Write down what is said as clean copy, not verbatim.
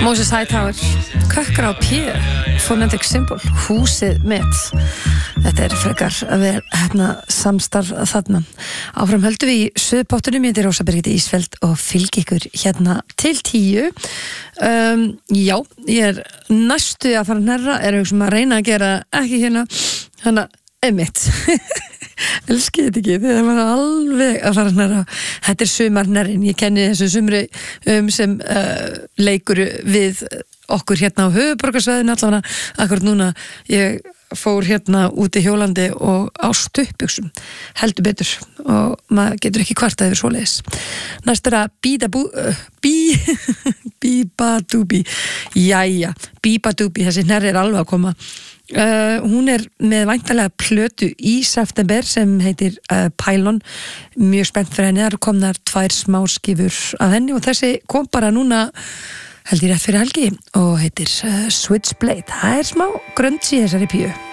Moses Hightower, Kökkar á P, Phonetic Symbol, Húsið mitt. Þetta frekar að vera samstarf þarna. Áfram höldum við í Suðupottunum, ég heiti Rósa Birgitta Ísfeld og fylgi ykkur hérna til 10. Já, ég næstu að fara að hnerra, að reyna að gera ekki hérna einmitt. Elski þetta ekki, þegar maður alveg að fara að hnerra. Þetta sumarhnerrin, ég kenni þessu sumri sem leikur við okkur hérna á höfuðborgarsvæðinu allavega. Akkurat núna, ég fór hérna úti hjólandi og á stuttbuxum, heldur betur, og maður getur ekki kvartað yfir svoleiðis. Næst að Bíbadúbí. Jæja, Bíbadúbí, þessi hnerri alveg að koma. Hún með væntanlega plötu í september sem heitir Pylon. Mjög spennt fyrir henni, það komnar 2 smáskifur af henni og þessi kom bara núna held ég rétt fyrir helgi og heitir Switchblade. Það smá grönns í þessari píu.